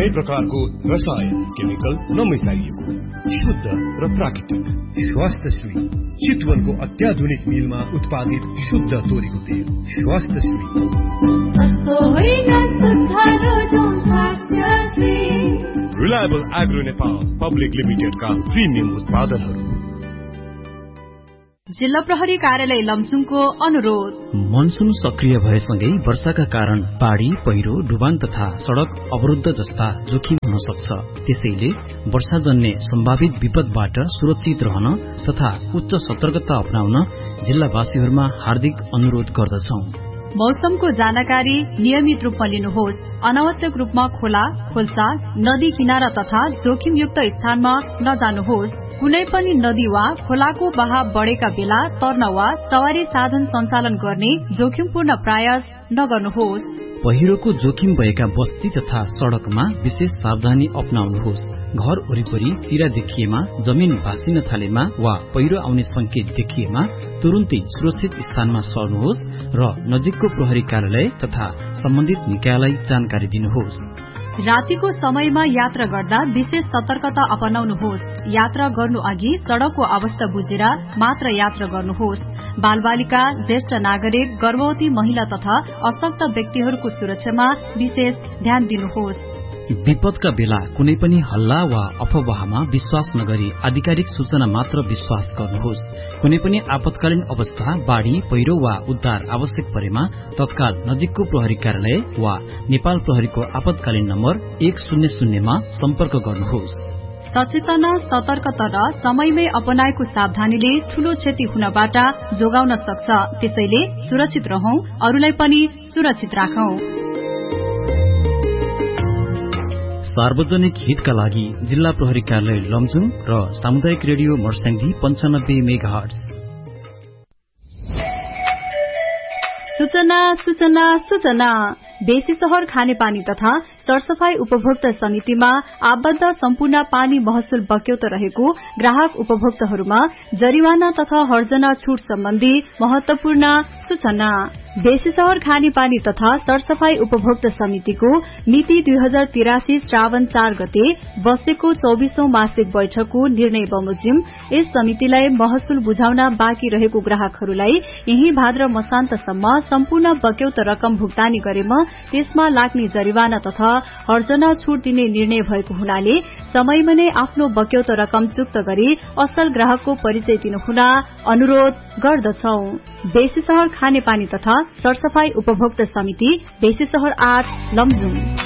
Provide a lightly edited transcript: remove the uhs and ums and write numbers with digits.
कुनै प्रकारको रसायन केमिकल नमिसाइएको शुद्ध र प्राकृतिक स्वास्थ्यश्री चितवनको अत्याधुनिक मिलमा उत्पादित शुद्ध तोरीको तेल स्वास्थ्यश्री। रिलायबल एग्रो नेपाल पब्लिक लिमिटेडका प्रिमियम उत्पादनहरू। जिल्ला प्रहरी कार्यालय लमजुङको अनुरोध। मनसुन सक्रिय भएसँगै वर्षाका कारण बाढ़ी पहिरो डुबान तथा सड़क अवरुद्ध जस्ता जोखिम हुन सक्छ। त्यसैले वर्षाजन्य सम्भावित विपदबाट सुरक्षित रहन तथा उच्च सतर्कता अपनाउन जिल्लावासीहरूमा हार्दिक अनुरोध गर्दछौं। मौसमको जानकारी नियमित रूपमा लिनुहोस्। अनावश्यक रूपमा खोला खोल्सा नदी किनारा तथा जोखिमयुक्त स्थानमा नजानुहोस्। कुनै पनि नदी वा खोलाको बहाव बढ़ेका बेला तर्न वा सवारी साधन सञ्चालन गर्ने जोखिमपूर्ण प्रयास नगर्नुहोस्। पहिरोको जोखिम भएका बस्ती तथा सड़कमा विशेष सावधानी अपनाउनुहोस्। घर वरिपरि चिरा देखिएमा, जमिन भासिन थालेमा वा पहिरो आउने संकेत देखिएमा तुरुन्तै सुरक्षित स्थानमा सर्नुहोस् र नजिकको प्रहरी कार्यालय तथा सम्बन्धित निकायलाई जानकारी दिनुहोस्। रातिको समयमा यात्रा गर्दा विशेष सतर्कता अपनाउनुहोस्। यात्रा गर्नु अघि सड़कको अवस्था बुझेर मात्र यात्रा गर्नुहोस्। बालबालिका, ज्येष्ठ नागरिक, गर्भवती महिला तथा अशक्त व्यक्तिहरूको सुरक्षामा विशेष ध्यान दिनुहोस्। विपदका बेला कुनै पनि हल्ला वा अफवाहमा विश्वास नगरी आधिकारिक सूचना मात्र विश्वास गर्नुहोस्। कुनै पनि आपतकालीन अवस्था, बाढ़ी पहिरो वा उद्धार आवश्यक परेमा तत्काल नजिकको प्रहरी कार्यालय वा नेपाल प्रहरीको आपतकालीन नम्बर 100 मा सम्पर्क गर्नुहोस्। सचेतना, सतर्कता र समयमै अपनाएको सावधानीले ठूलो क्षति हुनबाट जोगाउन सक्छ। त्यसैले सुरक्षित रहौं, अरूलाई पनि सुरक्षित राखौं। सार्वजनिक हितका लागि जिल्ला प्रहरी कार्यालय लमजुङ र सामुदायिक रेडियो मर्स्याङदी 95 मेगाहर्ट्ज। सूचना सूचना सूचना। बेसी शहर खानेपानी तथा सरसफाई उपभोक्ता समितिमा आबद्ध सम्पूर्ण पानी महसुल बक्यौत रहेको ग्राहक उपभोक्ताहरूमा जरिवाना तथा हर्जना छूट सम्बन्धी महत्वपूर्ण सूचना। बेसी शहर खानेपानी तथा सरसफाई उपभोक्ता समितिको मिति 2083 श्रावण 4 गते बसेको 24औं मासिक बैठकको निर्णय बमोजिम यस समितिलाई महसुल बुझाउन बाँकी रहेको ग्राहकहरूलाई यही भाद्र मसान्तसम्म सम्पूर्ण बक्यौत रकम भुक्तानी गरेमा त्यसमा लाग्ने जरिवाना तथा हर्जना छूट दिने निर्णय भएको हुनाले समयमा नै आफ्नो बक्यौत रकम चुक्त गरी असल ग्राहकको परिचय दिनुहुन अनुरोध गर्दछौ। बेसी शहर खानेपानी तथा सरसफाई उपभोक्ता समिति, बेसी शहर 8 लमजुङ।